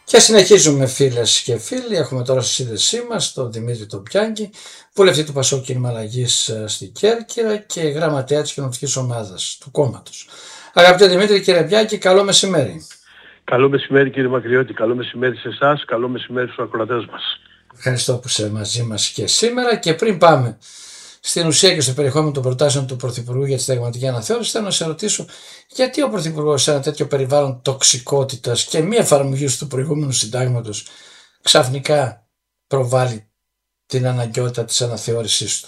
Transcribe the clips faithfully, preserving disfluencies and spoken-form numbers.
Και συνεχίζουμε, φίλες και φίλοι. Έχουμε τώρα στη σύνδεσή μας τον Δημήτρη τον Πιάνκη, βουλευτή του Πασόκ Κίνημα Αλλαγής στην Κέρκυρα και γραμματέα της κοινοβουλευτικής ομάδας του κόμματος. Αγαπητέ Δημήτρη, κύριε Πιάνκη, καλό μεσημέρι. Καλό μεσημέρι, κύριε Μακριώτη, καλό μεσημέρι σε εσάς, καλό μεσημέρι στους ακροατές μας. Ευχαριστώ που είσαι μαζί μας και σήμερα. Και πριν πάμε στην ουσία και στο περιεχόμενο των προτάσεων του Πρωθυπουργού για τη συνταγματική αναθεώρηση, θέλω να σε ρωτήσω γιατί ο Πρωθυπουργός σε ένα τέτοιο περιβάλλον τοξικότητας και μη εφαρμογής του προηγούμενου συντάγματος ξαφνικά προβάλλει την αναγκαιότητα της αναθεώρησής του.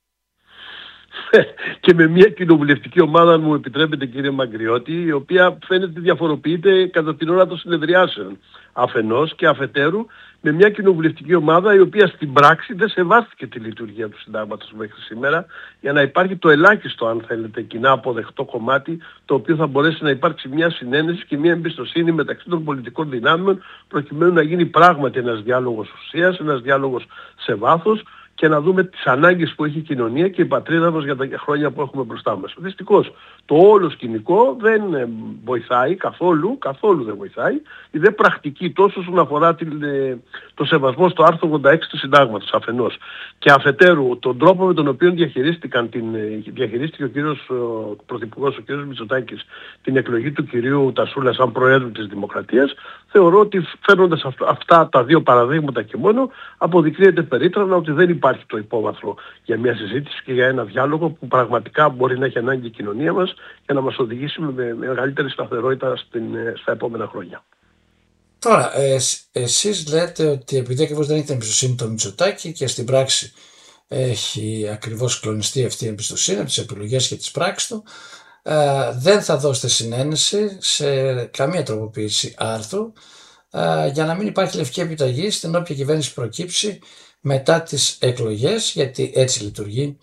Και με μια κοινοβουλευτική ομάδα, αν μου επιτρέπετε, κύριε Μαγκριώτη, η οποία φαίνεται διαφοροποιείται κατά την ώρα των συνεδριάσεων αφενός, και αφετέρου με μια κοινοβουλευτική ομάδα η οποία στην πράξη δεν σεβάστηκε τη λειτουργία του συντάγματος μέχρι σήμερα, για να υπάρχει το ελάχιστο, αν θέλετε, κοινά αποδεκτό κομμάτι, το οποίο θα μπορέσει να υπάρξει μια συνένεση και μια εμπιστοσύνη μεταξύ των πολιτικών δυνάμεων, προκειμένου να γίνει πράγματι ένας διάλογος ουσίας, ένας διάλογος σε βάθος, και να δούμε τις ανάγκες που έχει η κοινωνία και η πατρίδα μας για τα χρόνια που έχουμε μπροστά μας. Δυστυχώς το όλο σκηνικό δεν βοηθάει καθόλου, καθόλου δεν βοηθάει. Η δε πρακτική τόσο όσον αφορά την, το σεβασμό στο άρθρο ογδόντα έξι του συντάγματος αφενός, και αφετέρου τον τρόπο με τον οποίο διαχειρίστηκαν την, διαχειρίστηκε ο κύριος ο Πρωθυπουργός, ο κύριος Μητσοτάκης, την εκλογή του κυρίου Τασούλα σαν Προέδρου της Δημοκρατίας, θεωρώ ότι φέρνοντας αυτά τα δύο παραδείγματα και μόνο, αποδεικνύεται περίτρανα ότι δεν υπάρχει το υπόβαθρο για μια συζήτηση και για ένα διάλογο που πραγματικά μπορεί να έχει ανάγκη η κοινωνία μας και να μας οδηγήσει με μεγαλύτερη σταθερότητα στην, στα επόμενα χρόνια. Τώρα, ε, εσείς λέτε ότι επειδή ακριβώς δεν έχετε εμπιστοσύνη το Μητσοτάκη και στην πράξη έχει ακριβώς κλονιστεί αυτή η εμπιστοσύνη από τις επιλογές και τις πράξεις του, ε, δεν θα δώσετε συνένεση σε καμία τροποποίηση άρθρου ε, για να μην υπάρχει λευκή επιταγή στην όποια κυβέρνηση προκύψει μετά τις εκλογές, γιατί έτσι λειτουργεί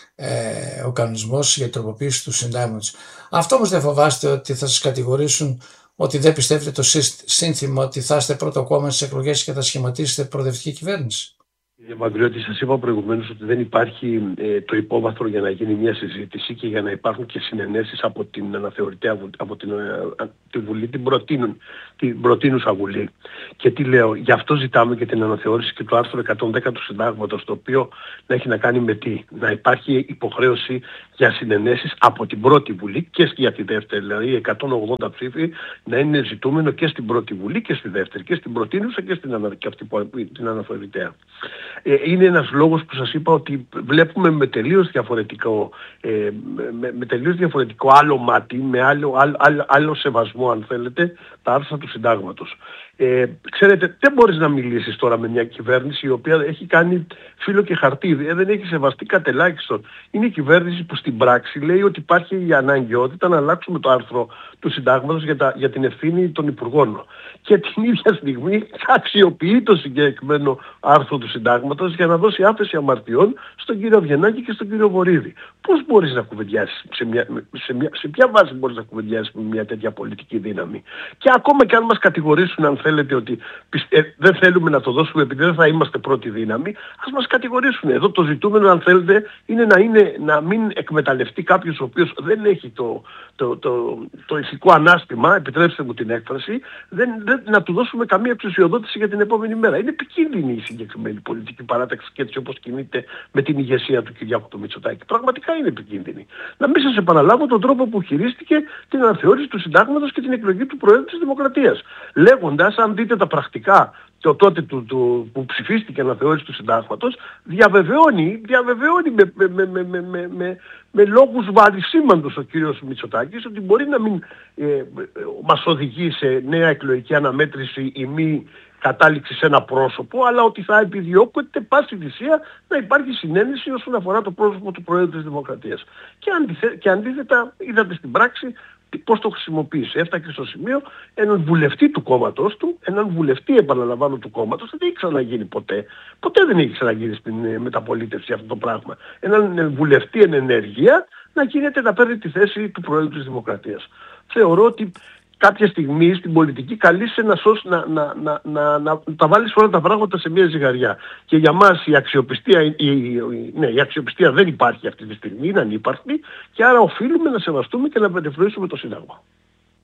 ε, ο κανονισμός για την τροποποίηση του συντάγματος. Αυτό όμως δεν φοβάστε ότι θα σας κατηγορήσουν ότι δεν πιστεύετε το σύνθημα ότι θα είστε πρώτο κόμμα στις εκλογές και θα σχηματίσετε προοδευτική κυβέρνηση? Κύριε Μαγκριώτη, σας είπα προηγουμένως ότι δεν υπάρχει ε, το υπόβαθρο για να γίνει μια συζήτηση και για να υπάρχουν και συνενέσεις από την αναθεωρητέα, από την, ε, τη Βουλή, την, προτείνουν, την προτείνουσα Βουλή. Και τι λέω, γι' αυτό ζητάμε και την αναθεώρηση και του άρθρου εκατόν δέκα του συντάγματος, το οποίο να έχει να κάνει με τι? Να υπάρχει υποχρέωση για συνενέσεις από την πρώτη Βουλή και για τη δεύτερη, δηλαδή εκατόν ογδόντα ψήφοι να είναι ζητούμενο και στην πρώτη Βουλή και στη δεύτερη, και στην προτείνουσα και στην, ανα, και αυτή, την αναθεωρητέα. Είναι ένας λόγος που σας είπα ότι βλέπουμε με τελείως διαφορετικό, ε, με, με τελείως διαφορετικό άλλο μάτι, με άλλο, άλλο, άλλο, άλλο σεβασμό, αν θέλετε, τα άρθρα του συντάγματος. Ε, ξέρετε, δεν μπορείς να μιλήσεις τώρα με μια κυβέρνηση η οποία έχει κάνει φύλλο και χαρτί, δεν έχει σεβαστεί κατελάχιστον. Είναι η κυβέρνηση που στην πράξη λέει ότι υπάρχει η αναγκαιότητα να αλλάξουμε το άρθρο του συντάγματος για, τα, για την ευθύνη των υπουργών. Και την ίδια στιγμή αξιοποιεί το συγκεκριμένο άρθρο του συντάγματος για να δώσει άφεση αμαρτιών στον κύριο Βιενάκη και στον κύριο Βορίδη. Πώς μπορείς να κουβεντιάσεις, σε, μια, σε, μια, σε ποια βάση μπορείς να κουβεντιάσεις με μια τέτοια πολιτική δύναμη? Και ακόμα και αν μας κατηγορήσουν, αν θέλετε, ότι πιστε, δεν θέλουμε να το δώσουμε επειδή δεν θα είμαστε πρώτη δύναμη, ας μας κατηγορήσουν. Εδώ το ζητούμενο, αν θέλετε, είναι να, είναι, να μην εκμεταλλευτεί κάποιος ο οποίος δεν έχει το, το, το, το ηθικό ανάστημα, επιτρέψτε μου την έκφραση, δεν, δεν, να του δώσουμε καμία εξουσιοδότηση για την επόμενη μέρα. Είναι επικίνδυνη η συγκεκριμένη πολιτική παράταξη και έτσι όπως κινείται με την ηγεσία του Κυριάκου του Μητσοτάκη. Πραγματικά είναι επικίνδυνη. Να μην σας επαναλάβω τον τρόπο που χειρίστηκε την αναθεώρηση του συντάγματος και την εκλογή του Προέδρου της Δημοκρατίας. Λέγοντας, αν δείτε τα πρακτικά το τότε του, του, που ψηφίστηκε αναθεώρηση του συντάγματος, διαβεβαιώνει, διαβεβαιώνει με, με, με, με, με, με, με λόγους βαρισίμαντος ο κύριος Μητσοτάκης ότι μπορεί να μην ε, ε, μας οδηγεί σε νέα εκλογική αναμέτρηση ή μη κατάληξη σε ένα πρόσωπο, αλλά ότι θα επιδιώκεται πάση θυσία να υπάρχει συνένεση όσον αφορά το πρόσωπο του Προέδρου της Δημοκρατίας. Και, αντιθε, και αντίθετα είδατε στην πράξη πώς το χρησιμοποίησε. Έφτασε στο σημείο έναν βουλευτή του κόμματος του, έναν βουλευτή, επαναλαμβάνω, του κόμματος, δεν έχει ξαναγίνει ποτέ. Ποτέ δεν έχει ξαναγίνει στην μεταπολίτευση αυτό το πράγμα. Έναν βουλευτή εν ενέργεια να γίνεται να παίρνει τη θέση του Προέδρου της Δημοκρατίας. Θεωρώ ότι κάποια στιγμή στην πολιτική καλείσαι να, σώσει, να, να, να, να, να τα βάλεις όλα τα πράγματα σε μια ζυγαριά. Και για μας η αξιοπιστία, η, η, ναι, η αξιοπιστία δεν υπάρχει αυτή τη στιγμή, είναι ανύπαρκτη, και άρα οφείλουμε να σεβαστούμε και να πεντεφροήσουμε το Σύνταγμα.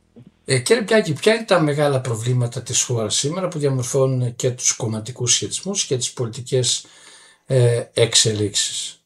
Ε, κύριε Πιάκη, ποια είναι τα μεγάλα προβλήματα της χώρας σήμερα που διαμορφώνουν και τους κομματικούς σχετισμούς και τις πολιτικές ε, εξελίξεις?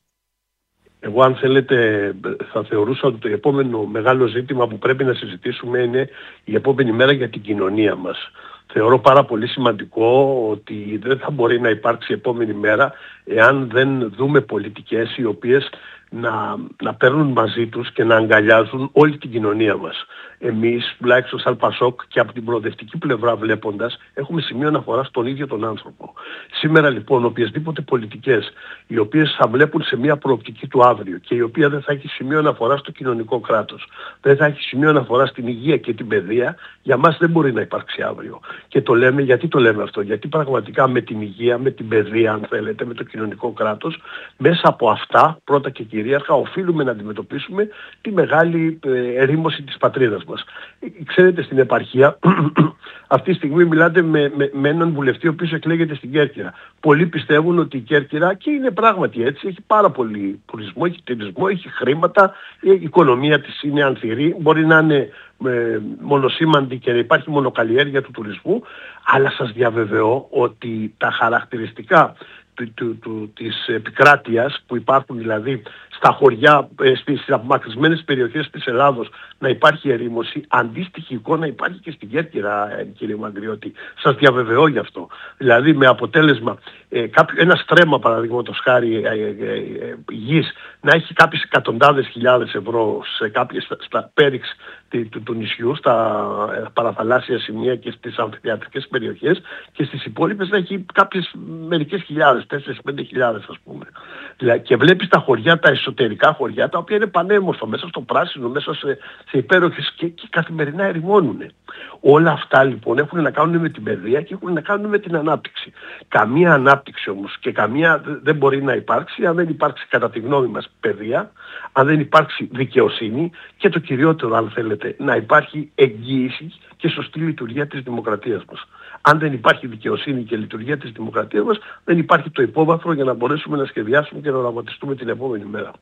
Εγώ, αν θέλετε, θα θεωρούσα ότι το επόμενο μεγάλο ζήτημα που πρέπει να συζητήσουμε είναι η επόμενη μέρα για την κοινωνία μας. Θεωρώ πάρα πολύ σημαντικό ότι δεν θα μπορεί να υπάρξει επόμενη μέρα εάν δεν δούμε πολιτικές οι οποίες να, να παίρνουν μαζί τους και να αγκαλιάζουν όλη την κοινωνία μας. Εμείς, τουλάχιστον σαν Πασόκ και από την προοδευτική πλευρά βλέποντας, έχουμε σημείο αναφορά στον ίδιο τον άνθρωπο. Σήμερα λοιπόν, οποιασδήποτε πολιτικές οι οποίες θα βλέπουν σε μια προοπτική του αύριο και η οποία δεν θα έχει σημείο αναφορά στο κοινωνικό κράτος, δεν θα έχει σημείο αναφορά στην υγεία και την παιδεία, για μας δεν μπορεί να υπάρξει αύριο. Και το λέμε, γιατί το λέμε αυτό? Γιατί πραγματικά με την υγεία, με την παιδεία, αν θέλετε, με το κοινωνικό κράτος, μέσα από αυτά, πρώτα και κυρίαρχα, οφείλουμε να αντιμετωπίσουμε τη μεγάλη ε, ερήμωση της πατρίδας μας. Ε, ξέρετε, στην επαρχία, αυτή τη στιγμή μιλάτε με, με, με έναν βουλευτή ο οποίος εκλέγεται στην Κέρκυρα. Πολλοί πιστεύουν ότι η Κέρκυρα, και είναι πράγματι έτσι, έχει πάρα πολύ τουρισμό, έχει τουρισμό, έχει χρήματα, η οικονομία της είναι ανθυρή, μπορεί να είναι ε, μονοσήμαντη και να υπάρχει μονοκαλλιέργεια του τουρισμού, αλλά σας διαβεβαιώ ότι τα χαρακτηριστικά του, του, του, της επικράτειας που υπάρχουν, δηλαδή στα χωριά, στις απομακρυσμένες περιοχές της Ελλάδος, να υπάρχει ερήμωση, αντίστοιχη εικόνα υπάρχει και στην Κέρκυρα, κύριε Μαγκριώτη. Σας διαβεβαιώ γι' αυτό. Δηλαδή με αποτέλεσμα ε, κάποιο, ένα στρέμμα, παραδείγματος χάρη, ε, ε, ε, γης να έχει κάποιες εκατοντάδες χιλιάδες ευρώ σε κάποιες, στα πέριξ του, του, του νησιού, στα ε, παραθαλάσσια σημεία και στις αμφιθεατρικές περιοχές, και στις υπόλοιπες να έχει κάποιες μερικές χιλιάδες, τέσσερις με πέντε χιλιάδες ας πούμε. Δηλαδή, και βλέπεις τα χωριά, τα εσωτερικά χωριά, τα οποία είναι πανέμορφα, μέσα στο πράσινο, μέσα σε, σε υπέροχες, και, και καθημερινά ερημώνουν. Όλα αυτά λοιπόν έχουν να κάνουν με την παιδεία και έχουν να κάνουν με την ανάπτυξη. Καμία ανάπτυξη όμως και καμία δεν μπορεί να υπάρξει αν δεν υπάρξει, κατά τη γνώμη μας, παιδεία, αν δεν υπάρξει δικαιοσύνη και το κυριότερο, αν θέλετε, να υπάρχει εγγύηση και σωστή λειτουργία της δημοκρατίας μας. Αν δεν υπάρχει δικαιοσύνη και λειτουργία της δημοκρατίας μας, δεν υπάρχει το υπόβαθρο για να μπορέσουμε να σχεδιάσουμε και να οραματιστούμε την επόμενη μέρα.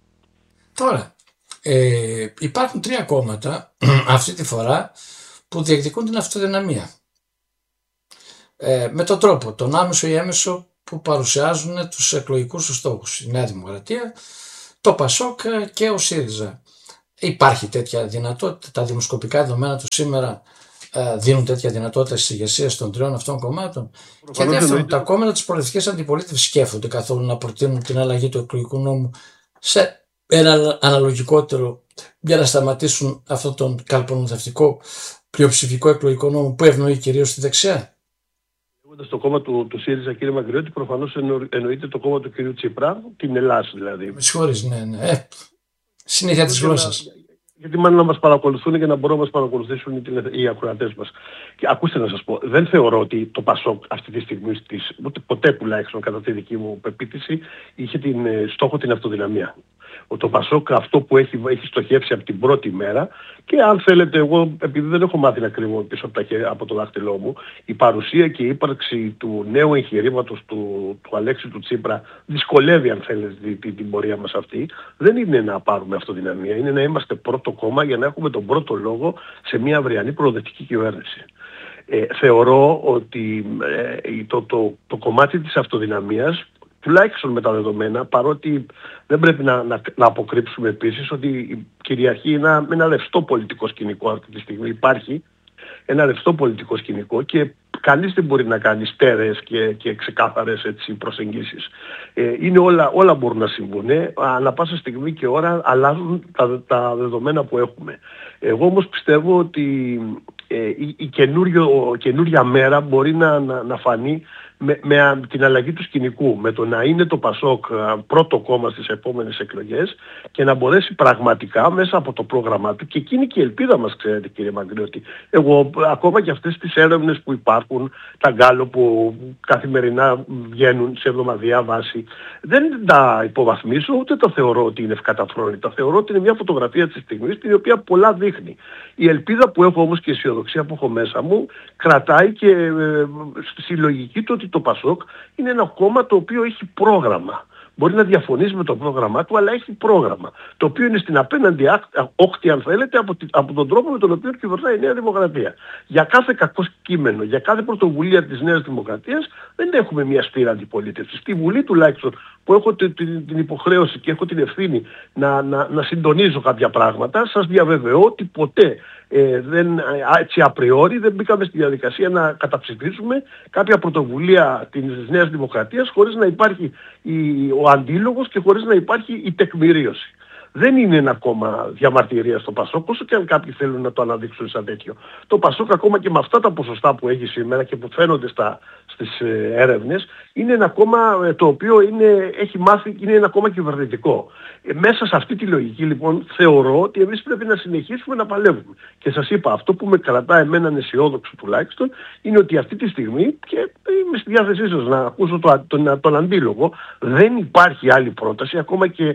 Τώρα, ε, υπάρχουν τρία κόμματα αυτή τη φορά που διεκδικούν την αυτοδυναμία. Ε, με τον τρόπο, τον άμεσο ή έμεσο, που παρουσιάζουν τους εκλογικούς τους στόχους. Η Νέα Δημοκρατία, το Πασόκ και ο ΣΥΡΙΖΑ. Υπάρχει τέτοια δυνατότητα? Τα δημοσκοπικά δεδομένα του σήμερα ε, δίνουν τέτοια δυνατότητα στις ηγεσίες των τριών αυτών κομμάτων? Και δεύτερον, τα κόμματα της προοδευτικής αντιπολίτευσης σκέφτονται καθόλου να προτείνουν την αλλαγή του εκλογικού νόμου σε ένα αναλογικότερο, για να σταματήσουν αυτόν τον καλπονοδευτικό πλειοψηφικό εκλογικό νόμο που ευνοεί κυρίως τη δεξιά? Στο κόμμα του, του ΣΥΡΙΖΑ, κύριε Μαγκριώτη, προφανώς εννο, εννοείται το κόμμα του κύριου Τσίπρα, την Ελλάδα δηλαδή. Με συγχωρείς, ναι, ναι. Ε, συνήθεια της γλώσσας. Να, γιατί μάλλον να μας παρακολουθούν και να μπορούν να μας παρακολουθήσουν οι, οι ακροατές μας. Και ακούστε να σας πω, δεν θεωρώ ότι το Πασόκ αυτή τη στιγμή, στις, ούτε ποτέ τουλάχιστον κατά τη δική μου πεποίθηση, είχε την, στόχο την αυτοδυναμία. Το Πασόκ αυτό που έχει, έχει στοχεύσει από την πρώτη μέρα, και αν θέλετε, εγώ επειδή δεν έχω μάθει να κρύβω πίσω από, τα, από το δάχτυλό μου, η παρουσία και η ύπαρξη του νέου εγχειρήματος του, του Αλέξη του Τσίπρα δυσκολεύει, αν θέλετε, την, την πορεία μας αυτή. Δεν είναι να πάρουμε αυτοδυναμία, είναι να είμαστε πρώτο κόμμα για να έχουμε τον πρώτο λόγο σε μια αυριανή προοδευτική κυβέρνηση. Ε, θεωρώ ότι ε, το, το, το κομμάτι της αυτοδυναμίας, τουλάχιστον με τα δεδομένα, παρότι δεν πρέπει να, να, να αποκρύψουμε επίσης ότι κυριαρχεί ένα, ένα ρευστό πολιτικό σκηνικό αυτή τη στιγμή. Υπάρχει ένα ρευστό πολιτικό σκηνικό και κανείς δεν μπορεί να κάνει στέρεες και, και ξεκάθαρες έτσι, προσεγγίσεις. Ε, είναι όλα, όλα μπορούν να συμβούν. Ε. Ανά πάσα στιγμή και ώρα αλλάζουν τα, τα δεδομένα που έχουμε. Εγώ όμως πιστεύω ότι ε, η, η καινούρια μέρα μπορεί να, να, να φανεί με, με την αλλαγή του σκηνικού, με το να είναι το Πασόκ πρώτο κόμμα στις επόμενες εκλογές και να μπορέσει πραγματικά μέσα από το πρόγραμμά του, και εκείνη και η ελπίδα μας, ξέρετε κύριε Μαγκριώτη. Εγώ ακόμα και αυτές τις έρευνες που υπάρχουν, τα γκάλο που καθημερινά βγαίνουν σε εβδομαδιαία βάση, δεν τα υποβαθμίζω ούτε τα θεωρώ ότι είναι ευκαταφρόνητα. Θεωρώ ότι είναι μια φωτογραφία της στιγμής την οποία πολλά δείχνει. Η ελπίδα που έχω όμως και η αισιοδοξία που έχω μέσα μου κρατάει και ε, στη λογική του ότι το Πασόκ είναι ένα κόμμα το οποίο έχει πρόγραμμα. Μπορεί να διαφωνείς με το πρόγραμμά του, αλλά έχει πρόγραμμα. Το οποίο είναι στην απέναντι όχθη, αν θέλετε, από, από τον τρόπο με τον οποίο κυβερνάει η Νέα Δημοκρατία. Για κάθε κακό κείμενο, για κάθε πρωτοβουλία της Νέας Δημοκρατίας δεν έχουμε μια σπήρα αντιπολίτευσης. Στη Βουλή τουλάχιστον, που έχω την, την υποχρέωση και έχω την ευθύνη να, να, να συντονίζω κάποια πράγματα, σας διαβεβαιώ ότι ποτέ ε, δεν, έτσι απριόρι δεν μπήκαμε στη διαδικασία να καταψηφίσουμε κάποια πρωτοβουλία της Νέας Δημοκρατίας χωρίς να υπάρχει η, ο αντίλογος και χωρίς να υπάρχει η τεκμηρίωση. Δεν είναι ένα κόμμα διαμαρτυρία στο Πασόκ, όσο και αν κάποιοι θέλουν να το αναδείξουν σαν τέτοιο. Το Πασόκ, ακόμα και με αυτά τα ποσοστά που έχει σήμερα και που φαίνονται στα, στις ε, έρευνες, είναι ένα κόμμα ε, το οποίο είναι, έχει μάθει, είναι ένα κόμμα κυβερνητικό. Ε, μέσα σε αυτή τη λογική λοιπόν θεωρώ ότι εμείς πρέπει να συνεχίσουμε να παλεύουμε. Και σας είπα, αυτό που με κρατάει εμένα αισιόδοξο τουλάχιστον είναι ότι αυτή τη στιγμή, και είμαι στη διάθεσή σας να ακούσω το, τον, τον αντίλογο, δεν υπάρχει άλλη πρόταση, ακόμα και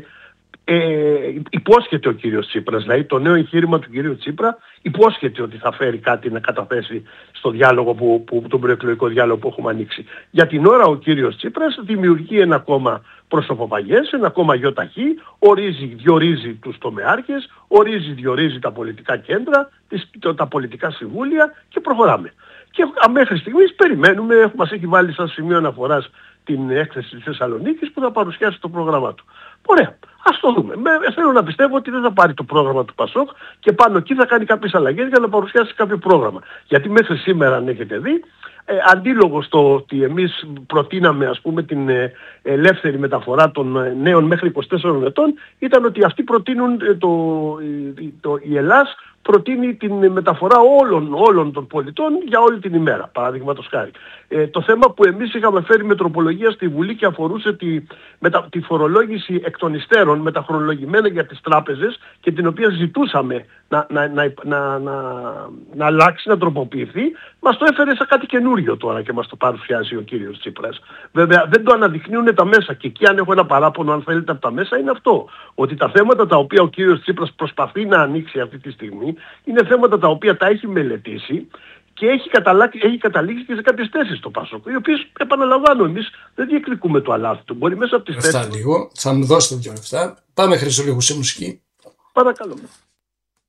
Ε, υπόσχεται ο κύριος Τσίπρας, δηλαδή το νέο εγχείρημα του κύριου Τσίπρα υπόσχεται ότι θα φέρει κάτι να καταθέσει στο διάλογο που, που, τον προεκλογικό διάλογο που έχουμε ανοίξει. Για την ώρα ο κύριος Τσίπρας δημιουργεί ένα κόμμα προσωποπαγές, ένα κόμμα γιοταχή, ορίζει, διορίζει τους τομεάρχες, ορίζει, διορίζει τα πολιτικά κέντρα, τις, τα πολιτικά συμβούλια και προχωράμε. Και μέχρι στιγμής περιμένουμε, μας έχει βάλει σαν σημείο αναφοράς την έκθεση της Θεσσαλονίκης που θα παρουσιάσει το πρόγραμμά του. Ωραία. Ας το δούμε. Με, θέλω να πιστεύω ότι δεν θα πάρει το πρόγραμμα του Πασόκ και πάνω εκεί θα κάνει κάποιες αλλαγές για να παρουσιάσει κάποιο πρόγραμμα. Γιατί μέχρι σήμερα, αν έχετε δει, ε, αντίλογο στο ότι εμείς προτείναμε, ας πούμε, την ε, ελεύθερη μεταφορά των ε, νέων μέχρι είκοσι τεσσάρων ετών, ήταν ότι αυτοί προτείνουν, ε, το, ε, το, η Ελλάς προτείνει την μεταφορά όλων, όλων των πολιτών για όλη την ημέρα, παραδείγματος χάρη. Ε, το θέμα που εμείς είχαμε φέρει με τροπολογία στη Βουλή και αφορούσε τη, μετα, τη φορολόγηση εκ των υστέρων μεταχρονολογημένα για τις τράπεζες και την οποία ζητούσαμε να, να, να, να, να, να αλλάξει, να τροποποιηθεί, μας το έφερε σαν κάτι καινούριο τώρα και μας το παρουσιάζει ο κύριος Τσίπρας. Βέβαια δεν το αναδεικνύουν τα μέσα και εκεί, αν έχω ένα παράπονο, αν θέλετε, από τα μέσα, είναι αυτό. Ότι τα θέματα τα οποία ο κύριος Τσίπρας προσπαθεί να ανοίξει αυτή τη στιγμή είναι θέματα τα οποία τα έχει μελετήσει και έχει, έχει καταλήξει και σε κάποιες θέσεις το Πασόκ, οι οποίες, επαναλαμβάνω, εμείς δεν διεκδικούμε το αλάθητο. Μπορεί μέσα από τις θέσεις... Αυτά λίγο, θα μου δώσετε δύο λεφτά. Πάμε, Χρυσό, λίγο σε μουσική. Παρακαλώ.